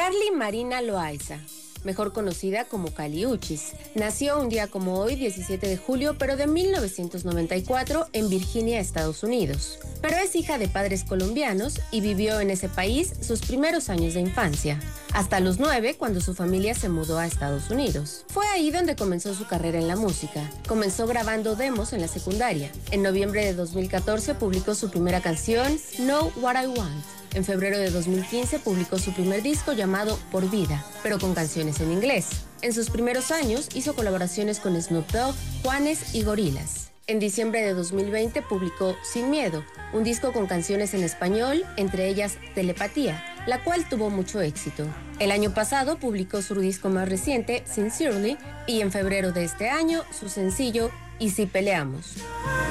Carly Marina Loaiza, mejor conocida como Kali Uchis, nació un día como hoy, 17 de julio, pero de 1994 en Virginia, Estados Unidos. Pero es hija de padres colombianos y vivió en ese país sus primeros años de infancia, hasta los 9 cuando su familia se mudó a Estados Unidos. Fue ahí donde comenzó su carrera en la música. Comenzó grabando demos en la secundaria. En noviembre de 2014 publicó su primera canción, Know What I Want. En febrero de 2015 publicó su primer disco llamado Por Vida, pero con canciones en inglés. En sus primeros años hizo colaboraciones con Snoop Dogg, Juanes y Gorillaz. En diciembre de 2020 publicó Sin Miedo, un disco con canciones en español, entre ellas Telepatía, la cual tuvo mucho éxito. El año pasado publicó su disco más reciente, Sincerely, y en febrero de este año su sencillo Y si peleamos.